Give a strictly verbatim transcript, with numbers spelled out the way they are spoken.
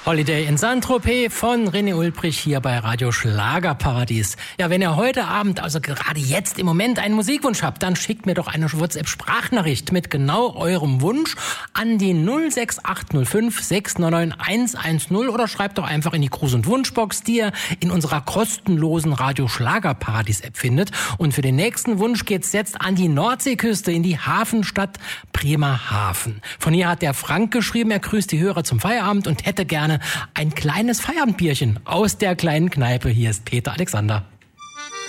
Holiday in Saint-Tropez von René Ulbrich hier bei Radio Schlagerparadies. Ja, wenn ihr heute Abend, also gerade jetzt im Moment einen Musikwunsch habt, dann schickt mir doch eine WhatsApp-Sprachnachricht mit genau eurem Wunsch an die null sechs acht null fünf sechs neun neun eins eins null oder schreibt doch einfach in die Gruß- und Wunschbox, die ihr in unserer kostenlosen Radio Schlagerparadies-App findet. Und für den nächsten Wunsch geht's jetzt an die Nordseeküste, in die Hafenstadt Bremerhaven. Von hier hat der Frank geschrieben, er grüßt die Hörer zum Feierabend und hätte gerne ein kleines Feierabendbierchen aus der kleinen Kneipe. Hier ist Peter Alexander.